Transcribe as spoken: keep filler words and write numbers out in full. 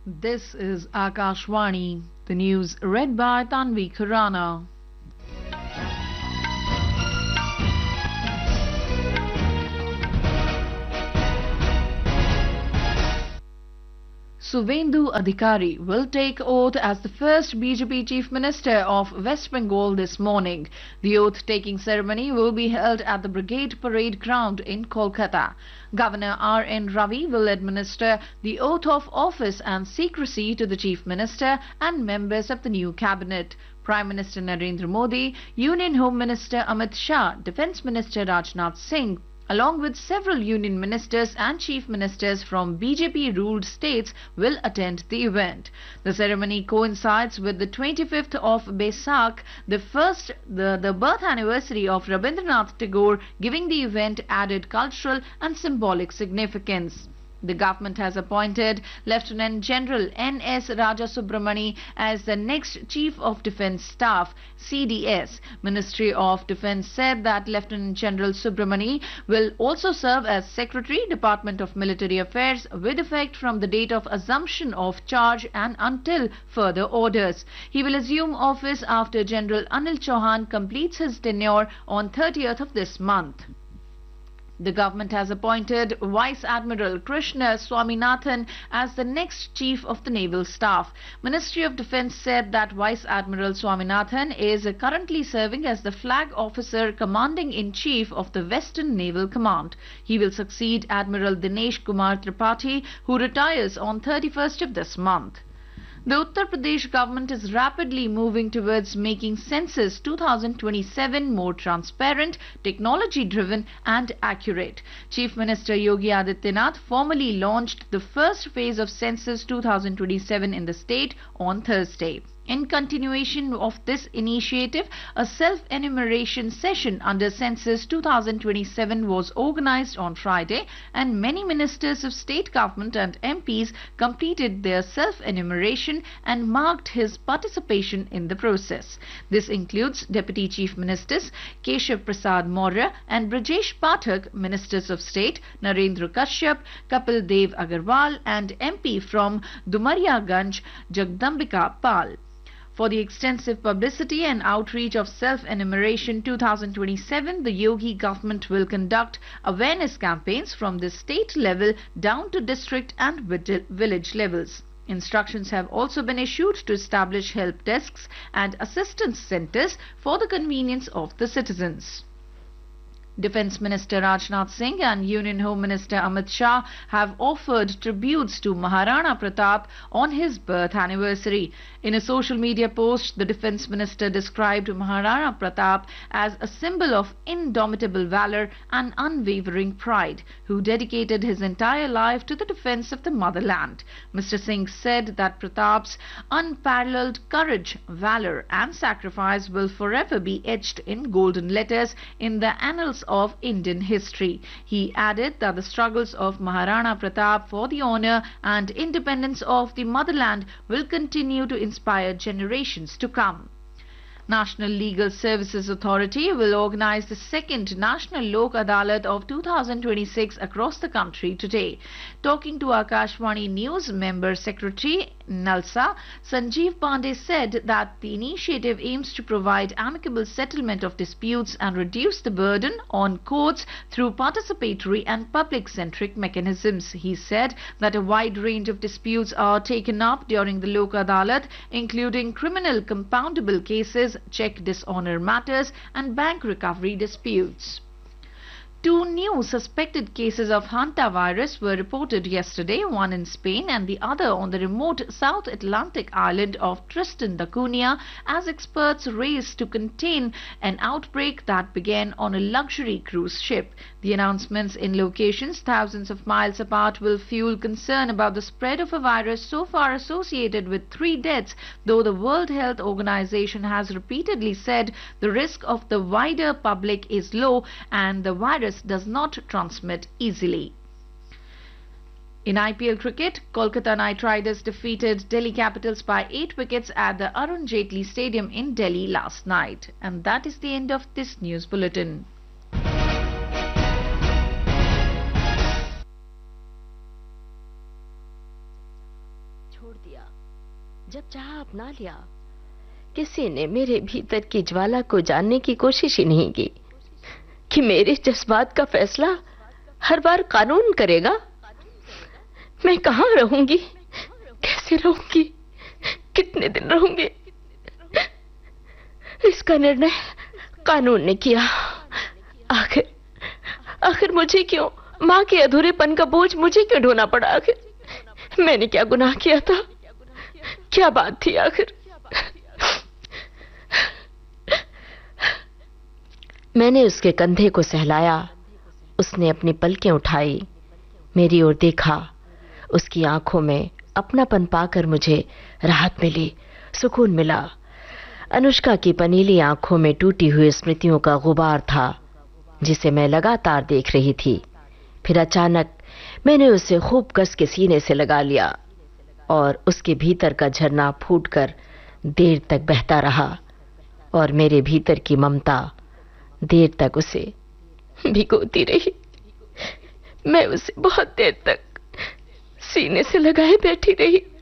This is Akashvani, the news read by Tanvi Khurana. Suvendu Adhikari will take oath as the first B J P Chief Minister of West Bengal this morning. The oath-taking ceremony will be held at the Brigade Parade Ground in Kolkata. Governor R N Ravi will administer the oath of office and secrecy to the Chief Minister and members of the new cabinet. Prime Minister Narendra Modi, Union Home Minister Amit Shah, Defence Minister Rajnath Singh, along with several union ministers and chief ministers from B J P-ruled states will attend the event. The ceremony coincides with the twenty-fifth of Baisakh, the first the, the birth anniversary of Rabindranath Tagore, giving the event added cultural and symbolic significance. The government has appointed Lieutenant General N S Rajasubramani as the next Chief of Defence Staff, C D S. Ministry of Defence said that Lieutenant General Subramani will also serve as Secretary, Department of Military Affairs, with effect from the date of assumption of charge and until further orders. He will assume office after General Anil Chauhan completes his tenure on thirtieth of this month. The government has appointed Vice Admiral Krishna Swaminathan as the next Chief of the Naval Staff. Ministry of Defence said that Vice Admiral Swaminathan is currently serving as the Flag Officer Commanding-in-Chief of the Western Naval Command. He will succeed Admiral Dinesh Kumar Tripathi, who retires on thirty-first of this month. The Uttar Pradesh government is rapidly moving towards making Census two thousand twenty-seven more transparent, technology-driven and accurate. Chief Minister Yogi Adityanath formally launched the first phase of Census two thousand twenty-seven in the state on Thursday. In continuation of this initiative, a self-enumeration session under Census two thousand twenty-seven was organized on Friday, and many ministers of state government and M Ps completed their self-enumeration and marked his participation in the process. This includes Deputy Chief Ministers Keshav Prasad Maurya and Brajesh Pathak, Ministers of State Narendra Kashyap, Kapil Dev Agarwal, and M P from Dumariaganj Jagdambika Pal. For the extensive publicity and outreach of Self-Enumeration two thousand twenty-seven, the Yogi government will conduct awareness campaigns from the state level down to district and village levels. Instructions have also been issued to establish help desks and assistance centers for the convenience of the citizens. Defence Minister Rajnath Singh and Union Home Minister Amit Shah have offered tributes to Maharana Pratap on his birth anniversary. In a social media post, the Defence Minister described Maharana Pratap as a symbol of indomitable valour and unwavering pride, who dedicated his entire life to the defence of the motherland. Mister Singh said that Pratap's unparalleled courage, valour and sacrifice will forever be etched in golden letters in the annals of Indian history. He added that the struggles of Maharana Pratap for the honour and independence of the motherland will continue to inspire generations to come. National Legal Services Authority will organize the second National Lok Adalat of two thousand twenty-six across the country today. Talking to Akashvani News Member Secretary NALSA, Sanjeev Pandey said that the initiative aims to provide amicable settlement of disputes and reduce the burden on courts through participatory and public-centric mechanisms. He said that a wide range of disputes are taken up during the Lok Adalat, including criminal compoundable cases, check dishonour matters and bank recovery disputes. Two new suspected cases of hantavirus were reported yesterday, one in Spain and the other on the remote South Atlantic island of Tristan da Cunha, as experts race to contain an outbreak that began on a luxury cruise ship. The announcements in locations thousands of miles apart will fuel concern about the spread of a virus so far associated with three deaths, though the World Health Organization has repeatedly said the risk of the wider public is low and the virus does not transmit easily. In I P L cricket, Kolkata Knight Riders defeated Delhi Capitals by eight wickets at the Arun Jaitley Stadium in Delhi last night. And that is the end of this news bulletin. छोड़ दिया, जब चाहा अपना लिया। किसी ने मेरे भीतर की ज्वाला को जानने की कोशिश ही नहीं की कि मेरे जज्बात का फैसला हर बार कानून करेगा। मैं कहां रहूंगी, कैसे रहूंगी, कितने दिन रहूंगी, इसका निर्णय कानून ने किया। आखिर आखिर मुझे क्यों, मां के अधूरेपन का बोझ मुझे क्यों ढोना पड़ा? आखिर मैंने क्या गुनाह किया था, क्या बात थी आखिर? मैंने उसके कंधे को सहलाया, उसने अपनी पलकें उठाई, मेरी ओर देखा। उसकी आंखों में अपनापन पाकर मुझे राहत मिली, सुकून मिला। अनुष्का की पनीली आंखों में टूटी हुई स्मृतियों का गुबार था, जिसे मैं लगातार देख रही थी। फिर अचानक मैंने उसे खूब कस के सीने से लगा लिया और उसके भीतर का झरना फूटकर देर तक बहता रहा और मेरे भीतर की ममता देर तक उसे भिगोती रही। मैं उसे बहुत देर तक सीने से लगाए बैठी रही।